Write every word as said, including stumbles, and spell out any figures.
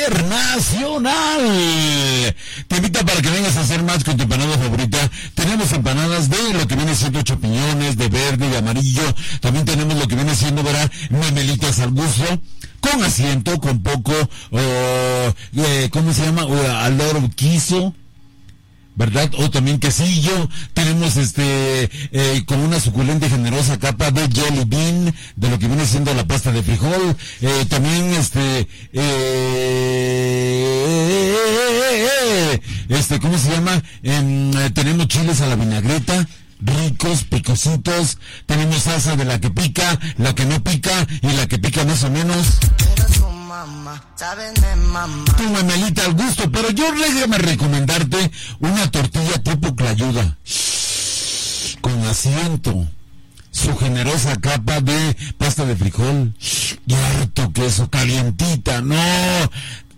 internacional. Te invito para que vengas a hacer más con tu empanada favorita. Tenemos empanadas de lo que viene siendo champiñones, de verde, de amarillo. También tenemos lo que viene siendo, ¿verdad?, memelitas al gusto, con asiento, con poco, oh, eh, ¿cómo se llama? Oh, al oro quiso, ¿verdad? O también quesillo. Tenemos este eh, con una suculenta y generosa capa de jelly bean, de lo que viene siendo la pasta de frijol. Eh, también este eh, este ¿cómo se llama? Eh, tenemos chiles a la vinagreta, ricos, picositos. Tenemos salsa de la que pica, la que no pica y la que pica más o menos. Tu memelita al gusto, pero yo déjame recomendarte una tortilla tipo clayuda, con asiento, su generosa capa de pasta de frijol y harto queso, calientita, no,